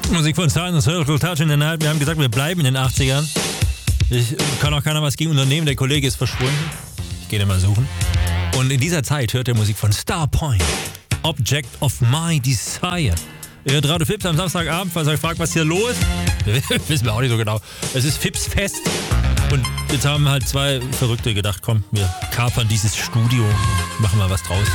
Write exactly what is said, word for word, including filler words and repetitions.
Musik von Silent Circle, Touch in the Night. Wir haben gesagt, wir bleiben in den achtzigern. Ich kann auch keiner was gegen unternehmen. Der Kollege ist verschwunden. Ich gehe den mal suchen. Und in dieser Zeit hört er Musik von Starpoint. Object of My Desire. Ihr hört Radio Fips am Samstagabend, falls ihr euch fragt, was hier los ist. Wissen wir auch nicht so genau. Es ist Fips Fest. Und jetzt haben halt zwei Verrückte gedacht, komm, wir kapern dieses Studio, machen mal was draus.